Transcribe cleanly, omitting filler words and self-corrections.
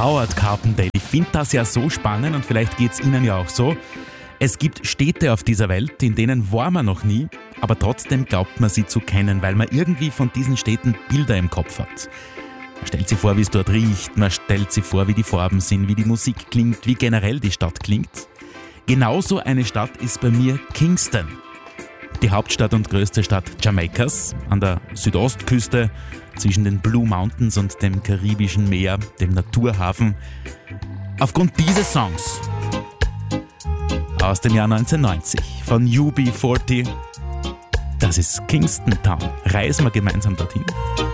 Howard Carpendale. Ich finde das ja so spannend und vielleicht geht es Ihnen ja auch so. Es gibt Städte auf dieser Welt, in denen war man noch nie, aber trotzdem glaubt man sie zu kennen, weil man irgendwie von diesen Städten Bilder im Kopf hat. Man stellt sich vor, wie es dort riecht, man stellt sich vor, wie die Farben sind, wie die Musik klingt, wie generell die Stadt klingt. Genauso eine Stadt ist bei mir Kingston. Die Hauptstadt und größte Stadt Jamaikas, an der Südostküste, zwischen den Blue Mountains und dem Karibischen Meer, dem Naturhafen. Aufgrund dieses Songs aus dem Jahr 1990 von UB40, das ist Kingston Town. Reisen wir gemeinsam dorthin.